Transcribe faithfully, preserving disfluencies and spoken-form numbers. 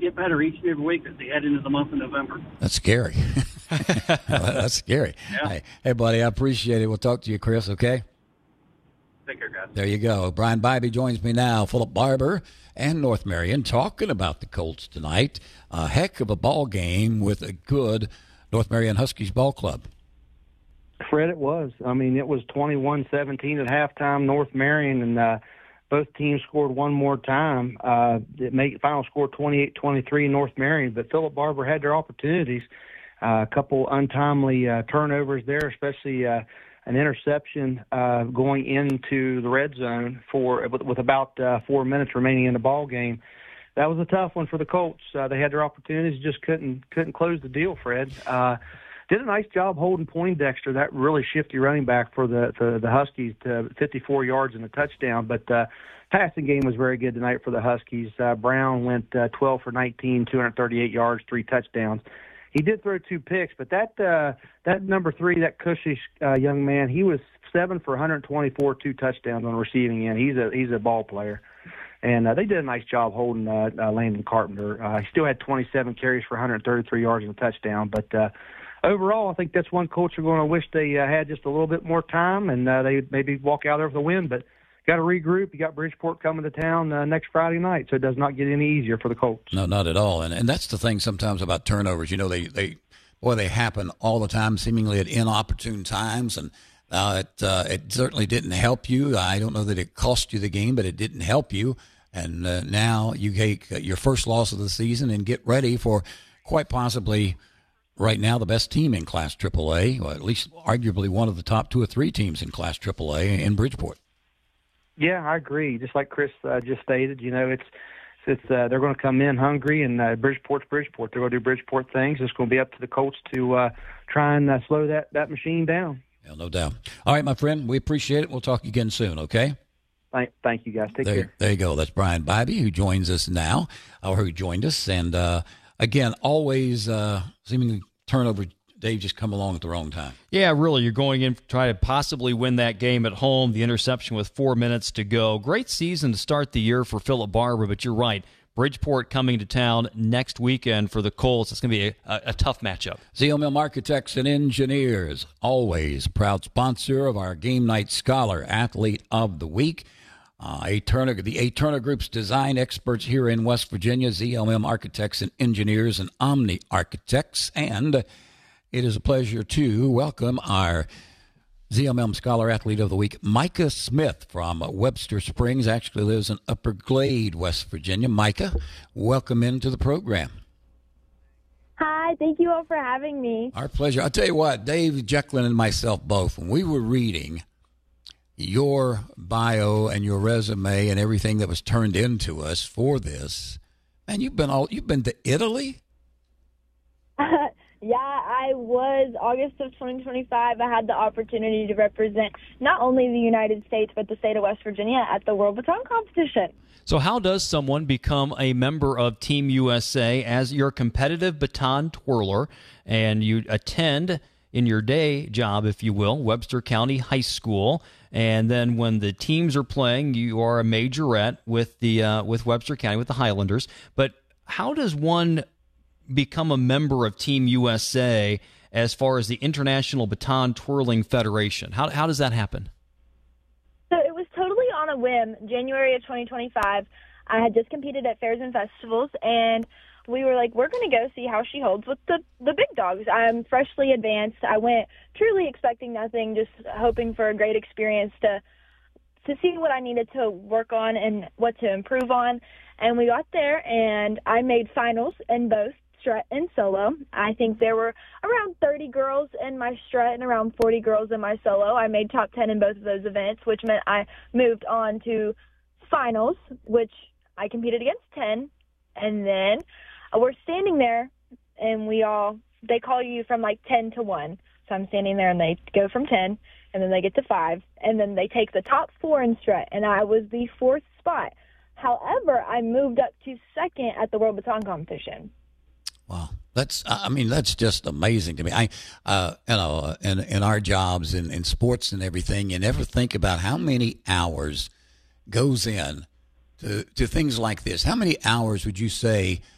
get better each and every week as they head into the month of November. That's scary. That's scary. Yeah. Hey, hey, buddy, I appreciate it. We'll talk to you, Chris, okay? Take care, guys. There you go. Brian Bybee joins me now. Philip Barber and North Marion talking about the Colts tonight. A heck of a ball game with a good North Marion Huskies ball club. Fred, it was. I mean, it was twenty-one seventeen at halftime, North Marion, and uh, both teams scored one more time. Uh, it made final score twenty-eight twenty-three North Marion, but Philip Barber had their opportunities. Uh, a couple untimely uh, turnovers there, especially uh, an interception uh, going into the red zone for with, with about uh, four minutes remaining in the ball game. That was a tough one for the Colts. Uh, they had their opportunities, just couldn't couldn't close the deal. Fred uh, did a nice job holding Poindexter, that really shifty running back for the for the Huskies, to fifty-four yards and a touchdown. But uh, passing game was very good tonight for the Huskies. Uh, Brown went uh, twelve for nineteen, two hundred thirty-eight yards, three touchdowns. He did throw two picks, but that uh, that number three, that cushy uh, young man, he was seven for one hundred twenty-four, two touchdowns on the receiving end. He's a he's a ball player, and uh, they did a nice job holding uh, uh, Landon Carpenter. Uh, he still had twenty-seven carries for one hundred thirty-three yards and a touchdown. But uh, overall, I think that's one coach you're going to wish they uh, had just a little bit more time, and uh, they maybe walk out there with a win. But got to regroup. You got Bridgeport coming to town uh, next Friday night, so it does not get any easier for the Colts. No, not at all. And and that's the thing sometimes about turnovers. You know, they, they boy, they happen all the time, seemingly at inopportune times. And uh, it uh, it certainly didn't help you. I don't know that it cost you the game, but it didn't help you. And uh, now you take your first loss of the season and get ready for quite possibly right now the best team in Class triple A, or at least arguably one of the top two or three teams in Class triple A in Bridgeport. Yeah, I agree. Just like Chris uh, just stated, you know, it's it's uh, they're going to come in hungry, and uh, Bridgeport's Bridgeport. They're going to do Bridgeport things. It's going to be up to the Colts to uh, try and uh, slow that, that machine down. Yeah, no doubt. All right, my friend, we appreciate it. We'll talk again soon, okay? Thank, thank you, guys. Take there, care. There you go. That's Brian Bybee, who joins us now, or who joined us. And, uh, again, always uh, seemingly turnover. Dave just come along at the wrong time. Yeah, really. You're going in to try to possibly win that game at home. The interception with four minutes to go. Great season to start the year for Philip Barber, but you're right. Bridgeport coming to town next weekend for the Colts. It's going to be a, a, a tough matchup. Z L M Architects and Engineers, always proud sponsor of our Game Night Scholar Athlete of the Week. Uh, a Turner, the A. Turner Group's design experts here in West Virginia, Z L M Architects and Engineers and Omni Architects. And it is a pleasure to welcome our Z M M Scholar Athlete of the Week, Micah Smith from Webster Springs, actually lives in Upper Glade, West Virginia. Micah, welcome into the program. Hi, thank you all for having me. Our pleasure. I'll tell you what, Dave Jecklin and myself both, when we were reading your bio and your resume and everything that was turned into us for this, man, you've been all you've been to Italy? Yeah, I was. August of twenty twenty-five, I had the opportunity to represent not only the United States, but the state of West Virginia at the World Baton Competition. So how does someone become a member of Team U S A as your competitive baton twirler, and you attend in your day job, if you will, Webster County High School, and then when the teams are playing, you are a majorette with the uh, with Webster County, with the Highlanders. But how does one become a member of Team U S A as far as the International Baton Twirling Federation? How how does that happen? So it was totally on a whim. January of twenty twenty-five, I had just competed at fairs and festivals, and we were like, we're going to go see how she holds with the, the big dogs. I'm freshly advanced. I went truly expecting nothing, just hoping for a great experience to to see what I needed to work on and what to improve on. And we got there, and I made finals in both strut and solo. I think there were around thirty girls in my strut and around forty girls in my solo. I made top ten in both of those events, which meant I moved on to finals, which I competed against ten. And then we're standing there, and we all, they call you from like ten to one. So I'm standing there, and they go from ten, and then they get to five, and then they take the top four in strut, and I was the fourth spot. However, I moved up to second at the World Baton Competition. Wow, that's I mean that's just amazing to me. I, uh, you know, in in our jobs in, in sports and everything, you never think about how many hours goes in to to things like this. How many hours would you say